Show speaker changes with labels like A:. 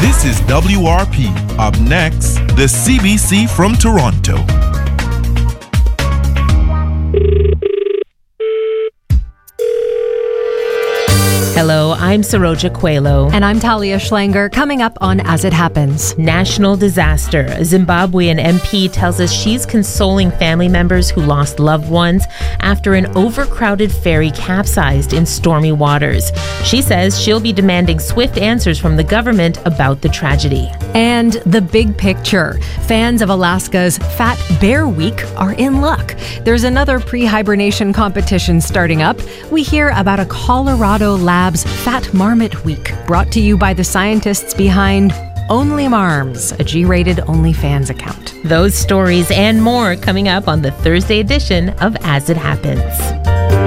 A: This is WRP. Up next, the CBC from Toronto.
B: Hello, I'm Saroja Quelo.
C: And I'm Talia Schlanger. Coming up on As It Happens.
B: National disaster. A Zimbabwean MP tells us she's consoling family members who lost loved ones after an overcrowded ferry capsized in stormy waters. She says she'll be demanding swift answers from the government about the tragedy.
C: And the big picture. Fans of Alaska's Fat Bear Week are in luck. There's another pre-hibernation competition starting up. We hear about a Colorado Lab's Fat Marmot Week, brought to you by the scientists behind Only Marms, a G-rated OnlyFans account.
B: Those stories and more coming up on the Thursday edition of As It Happens.